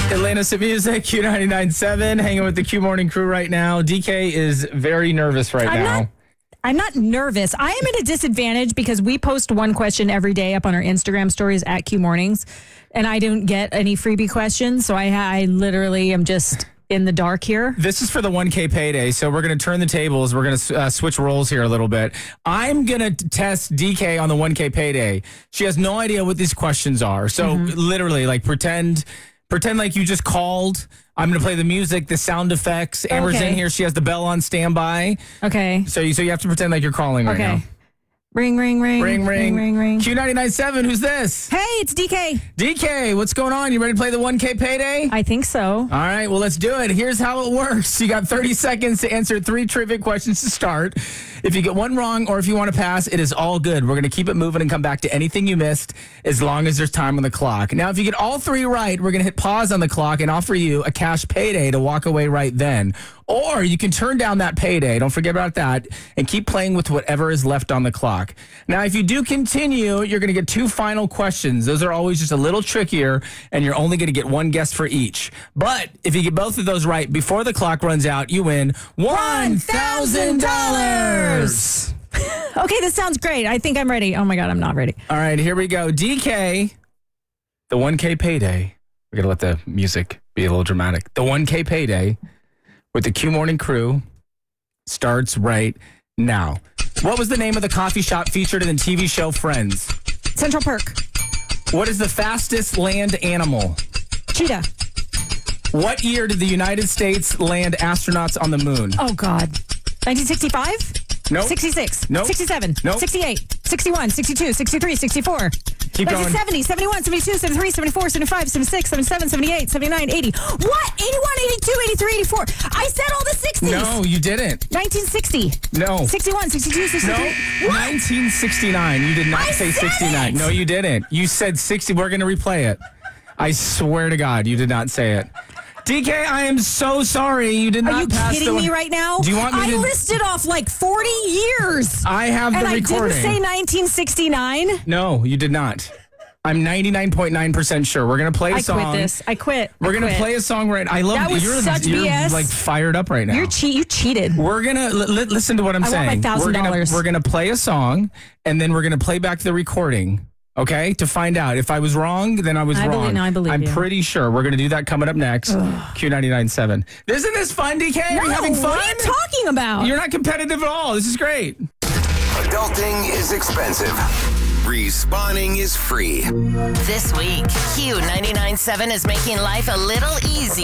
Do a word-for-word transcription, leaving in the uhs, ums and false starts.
Atlantis Music, Q ninety-nine point seven, hanging with the Q Morning Crew right now. D K is very nervous right I'm now. Not, I'm not nervous. I am at a disadvantage because we post one question every day up on our Instagram stories at Q Mornings, and I don't get any freebie questions, so I, I literally am just in the dark here. This is for the one K payday, so we're going to turn the tables. We're going to uh, switch roles here a little bit. I'm going to test D K on the one K payday. She has no idea what these questions are, so mm-hmm. literally, like, pretend... Pretend like you just called. I'm going to play the music, the sound effects. Amber's okay. in here. She has the bell on standby. Okay. So you so you have to pretend like you're calling right okay. now. Ring, ring, ring. Ring, ring. Ring, ring, ring. Q ninety-nine point seven, who's this? Hey, it's D K. D K, what's going on? You ready to play the one K payday? I think so. All right, well, let's do it. Here's how it works. You got thirty seconds to answer three trivia questions to start. If you get one wrong or if you want to pass, it is all good. We're going to keep it moving and come back to anything you missed as long as there's time on the clock. Now, if you get all three right, we're going to hit pause on the clock and offer you a cash payday to walk away right then. Or you can turn down that payday, don't forget about that, and keep playing with whatever is left on the clock. Now, if you do continue, you're going to get two final questions. Those are always just a little trickier, and you're only going to get one guess for each. But if you get both of those right before the clock runs out, you win one thousand dollars. Okay, this sounds great. I think I'm ready. Oh, my God, I'm not ready. All right, here we go. D K, the one K payday. We're going to let the music be a little dramatic. The one K payday with the Q Morning Crew starts right now. What was the name of the coffee shop featured in the T V show Friends? Central Perk. What is the fastest land animal? Cheetah. What year did the United States land astronauts on the moon? Oh, God. nineteen sixty-five? Nope. sixty-six. Nope. sixty-seven. Nope. sixty-eight. sixty-one. sixty-two. sixty-three. sixty-four. Keep going. seventy, seventy-one, seventy-two, seventy-three, seventy-four, seventy-five, seventy-six, seventy-seven, seventy-eight, seventy-nine, eighty. What? eighty-one, eighty-two, eighty-three, eighty-four. I said all the sixties. No, you didn't. nineteen sixty. No. sixty-one, sixty-two, sixty-three. No. What? nineteen sixty-nine. You did not I say said sixty-nine. it. No, you didn't. You said sixty. We're going to replay it. I swear to God, you did not say it. D K, I am so sorry. You did not Are you pass kidding the... me right now? Do you want me I to... listed off like forty years. I have the and recording. And I didn't say nineteen sixty-nine? No, you did not. I'm ninety-nine point nine percent sure. We're going to play a I song. I quit this. I quit. We're going to play a song right... I love that. Was you're, such you're B S. like fired up right now. You're che- you cheated. We're going to... Li- listen to what I'm I saying. want my one thousand dollars. We're going to play a song, and then we're going to play back the recording. Okay, to find out. If I was wrong, then I was I wrong. Believe, no, I believe I'm you. pretty sure. We're going to do that coming up next. Ugh. Q ninety-nine point seven. Isn't this fun, D K? No, Are you having fun? What are you talking about? You're not competitive at all. This is great. Adulting is expensive. Respawning is free. This week, Q ninety-nine point seven is making life a little easier.